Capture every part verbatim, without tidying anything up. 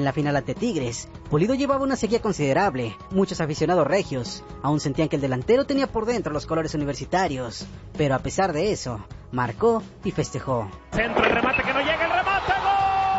En la final ante Tigres, Pulido llevaba una sequía considerable. Muchos aficionados regios aún sentían que el delantero tenía por dentro los colores universitarios, pero a pesar de eso, marcó y festejó. Centro, el remate que no llega, el remate, ¡gol!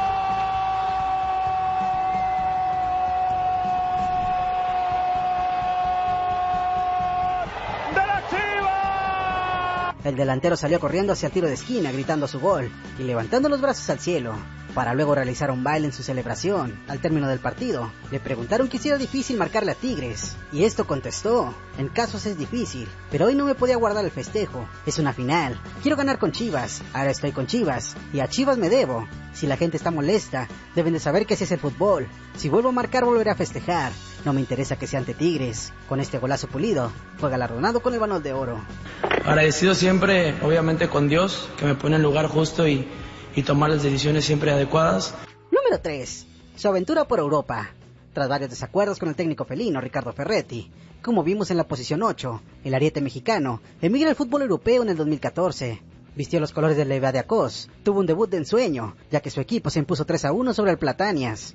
El delantero salió corriendo hacia el tiro de esquina, gritando su gol y levantando los brazos al cielo, para luego realizar un baile en su celebración. Al término del partido, le preguntaron que si era difícil marcarle a Tigres, y esto contestó: en casos es difícil, pero hoy no me podía guardar el festejo, es una final, quiero ganar con Chivas, ahora estoy con Chivas, y a Chivas me debo. Si la gente está molesta, deben de saber que ese es el fútbol, si vuelvo a marcar volveré a festejar, no me interesa que sea ante Tigres. Con este golazo Pulido, fue galardonado con el Balón de Oro. Agradecido siempre, obviamente, con Dios, que me pone en el lugar justo y, y tomar las decisiones siempre adecuadas. Número tres. Su aventura por Europa. Tras varios desacuerdos con el técnico felino Ricardo Ferretti, como vimos en la posición ocho, el ariete mexicano emigra al fútbol europeo en el dos mil catorce. Vistió los colores del Levadia Kos, tuvo un debut de ensueño, ya que su equipo se impuso tres a uno sobre el Platanias.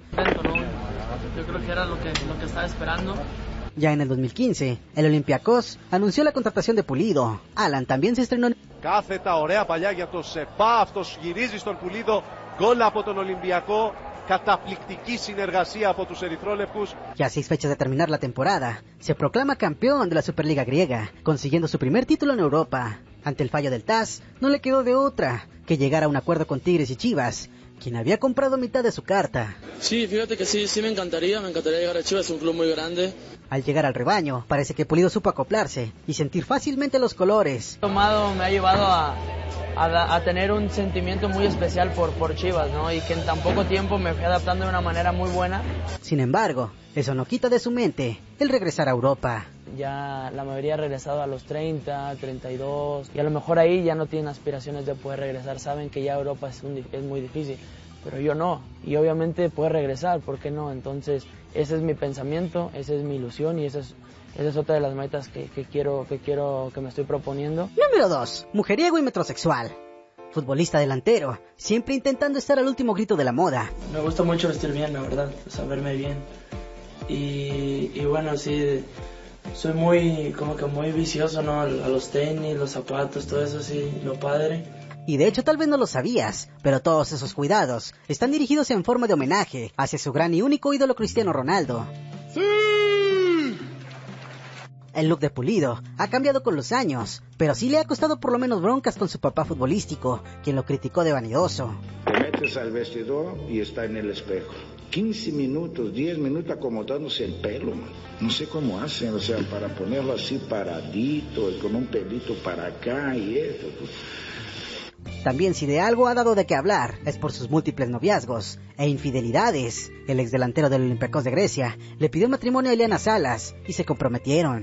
Yo creo que era lo que, lo que estaba esperando. Ya en el dos mil quince, el Olympiacos anunció la contratación de Pulido. Alan también se estrenó en... Κάθετα ωραία παλιά για το ΣΕΠΑ, αυτός γυρίζει στον Πουλίδο, γκολ από τον Ολυμπιακό, καταπληκτική συνεργασία από τους ερυθρόλευκους. Ya a seis fechas de terminar la temporada, se proclama campeón de la Superliga griega, consiguiendo su primer título en Europa. Ante el fallo del T A S, no le quedó de otra que llegar a un acuerdo con Tigres y Chivas, quien había comprado mitad de su carta. Sí, fíjate que sí, sí me encantaría, me encantaría llegar a Chivas, es un club muy grande. Al llegar al rebaño, parece que Pulido supo acoplarse y sentir fácilmente los colores. Tomado me ha llevado a, a, a tener un sentimiento muy especial por, por Chivas, ¿no? Y que en tan poco tiempo me fui adaptando de una manera muy buena. Sin embargo, eso no quita de su mente el regresar a Europa. Ya la mayoría ha regresado a los treinta, treinta y dos, y a lo mejor ahí ya no tienen aspiraciones de poder regresar, saben que ya Europa es, un, es muy difícil, pero yo no, y obviamente poder regresar, ¿por qué no? Entonces ese es mi pensamiento, esa es mi ilusión y esa es, esa es otra de las metas que, que, quiero, que quiero, que me estoy proponiendo. Número dos. Mujeriego y metrosexual. Futbolista delantero, siempre intentando estar al último grito de la moda. Me gusta mucho vestir bien, la verdad, saberme bien, y, y bueno, sí... Soy muy, como que muy vicioso, ¿no? A los tenis, los zapatos, todo eso, sí, lo padre. Y de hecho tal vez no lo sabías, pero todos esos cuidados están dirigidos en forma de homenaje hacia su gran y único ídolo Cristiano Ronaldo. ¡Sí! El look de Pulido ha cambiado con los años, pero sí le ha costado por lo menos broncas con su papá futbolístico, quien lo criticó de vanidoso. Te metes al vestidor y está en el espejo. quince minutos, diez minutos acomodándose el pelo, man. No sé cómo hacen, o sea, para ponerlo así paradito, con un pelito para acá y eso. Pues. También si de algo ha dado de qué hablar, es por sus múltiples noviazgos e infidelidades. El exdelantero del Olympiacos de Grecia le pidió matrimonio a Eliana Salas y se comprometieron.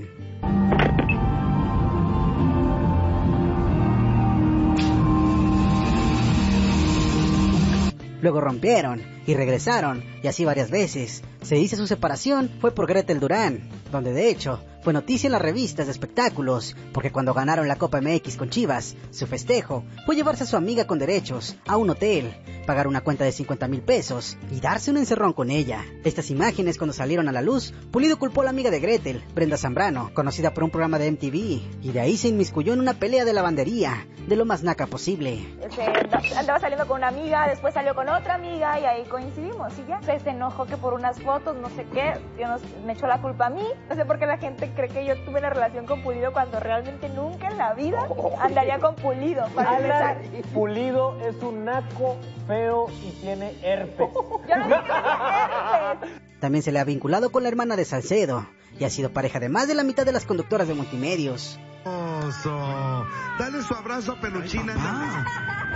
Luego rompieron y regresaron, y así varias veces. Se dice su separación fue por Gretel Durán, donde de hecho fue noticia en las revistas de espectáculos, porque cuando ganaron la Copa M X con Chivas, su festejo fue llevarse a su amiga con derechos a un hotel, pagar una cuenta de cincuenta mil pesos y darse un encerrón con ella. Estas imágenes, cuando salieron a la luz, Pulido culpó a la amiga de Gretel, Brenda Zambrano, conocida por un programa de M T V, y de ahí se inmiscuyó en una pelea de lavandería, de lo más naca posible. Este, andaba saliendo con una amiga, después salió con otra amiga y ahí coincidimos y ya. Se enojó que por unas fotos, no sé qué, yo no, me echó la culpa a mí. No sé por qué la gente cree que yo tuve una relación con Pulido cuando realmente nunca en la vida andaría con Pulido. Para Alan, Pulido es un naco feo y tiene herpes. Yo no tengo herpes. También se le ha vinculado con la hermana de Salcedo y ha sido pareja de más de la mitad de las conductoras de multimedios. Oso, dale su abrazo a Peluchina.